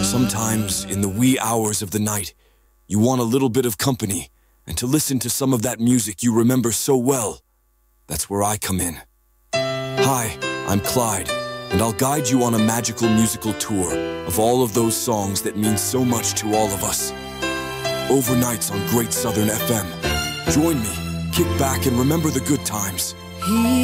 Sometimes, in the wee hours of the night, you want a little bit of company and to listen to some of that music you remember so well. That's where I come in. Hi, I'm Clyde, and I'll guide you on a magical musical tour of all of those songs that mean so much to all of us. Overnights on Great Southern FM. Join me, kick back, and remember the good times.